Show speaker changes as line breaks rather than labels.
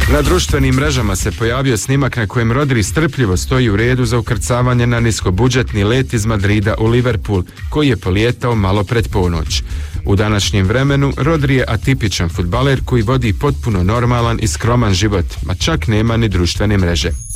Na društvenim mrežama se pojavio snimak na kojem Rodri strpljivo stoji u redu za ukrcavanje na niskobudžetni let iz Madrida u Liverpool, koji je polijetao malo pred ponoć. U današnjem vremenu Rodri je atipičan fudbaler koji vodi potpuno normalan i skroman život, a čak nema ni društvene mreže.